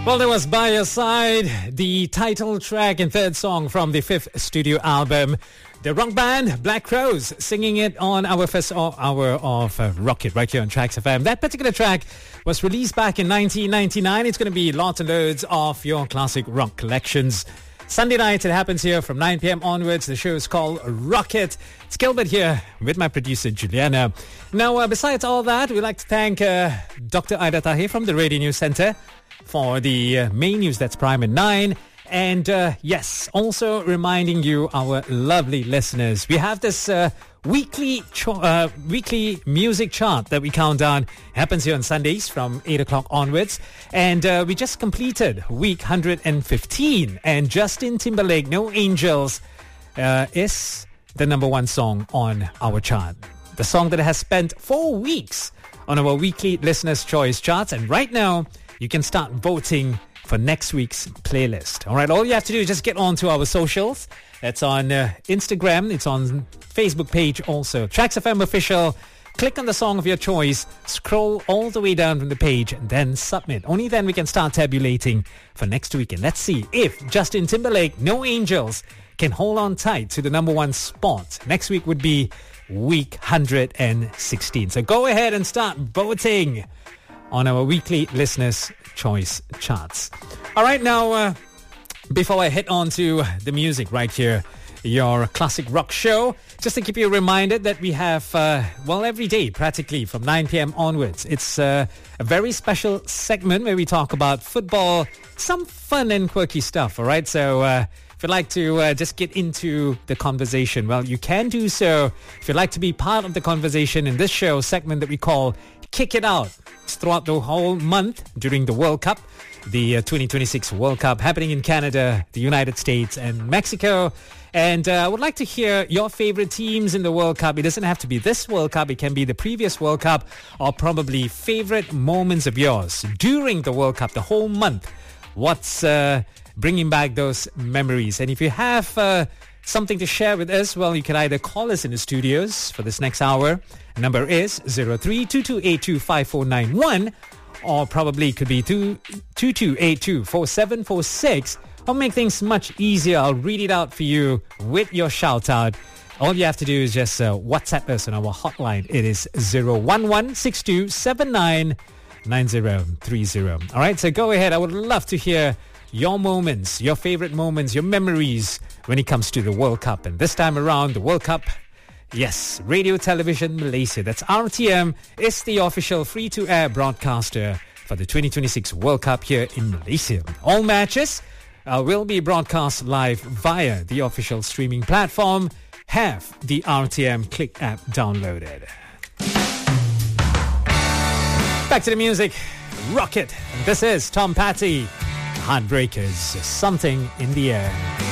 Well, there was By Your Side, the title track and third song from the fifth studio album. The rock band Black Crowes singing it on our first hour of Rock It right here on Tracks FM. That particular track was released back in 1999. It's going to be lots and loads of your classic rock collections. Sunday night, it happens here from 9 p.m. onwards. The show is called Rock It. It's Gilbert here with my producer, Juliana. Now, besides all that, we'd like to thank Dr. Aida Tahir from the Radio News Centre for the main news that's prime at 9. And yes, also reminding you, our lovely listeners, we have this weekly music chart that we count down. It happens here on Sundays from 8 o'clock onwards. And we just completed week 115. And Justin Timberlake, No Angels, is the number one song on our chart. The song that has spent 4 weeks on our weekly Listener's Choice charts. And right now, you can start voting for next week's playlist. All right, all you have to do is just get onto our socials. It's on Instagram. It's on Facebook page also. Tracks FM Official. Click on the song of your choice. Scroll all the way down from the page and then submit. Only then we can start tabulating for next weekend. Let's see if Justin Timberlake, No Angels, can hold on tight to the number one spot. Next week would be week 116. So go ahead and start voting on our weekly Listener's Choice charts. All right, now, before I head on to the music right here, your classic rock show, just to keep you reminded that we have, every day practically from 9 p.m. onwards. It's a very special segment where we talk about football, some fun and quirky stuff, all right? So if you'd like to just get into the conversation, well, you can do so. If you'd like to be part of the conversation in this show segment that we call Kick It Out, it's throughout the whole month during the World Cup, the 2026 World Cup happening in Canada, the United States and Mexico. And I would like to hear your favorite teams in the World Cup. It doesn't have to be this World Cup. It can be the previous World Cup or probably favorite moments of yours during the World Cup, the whole month. What's bringing back those memories? And if you have something to share with us, well, you can either call us in the studios for this next hour. The number is 03-2282-5491, or probably it could be 2282-4746. I'll make things much easier. I'll read it out for you with your shout out. All you have to do is just WhatsApp us on our hotline. It is 011-6279-9030. All right, so go ahead. I would love to hear your moments, your favorite moments, your memories when it comes to the World Cup. And this time around, the World Cup, yes, Radio Television Malaysia, that's RTM, is the official free-to-air broadcaster for the 2026 World Cup here in Malaysia. All matches will be broadcast live via the official streaming platform. Have the RTM Click app downloaded. Back to the music. Rock It. This is Tom Petty. Heartbreakers, Something in the Air.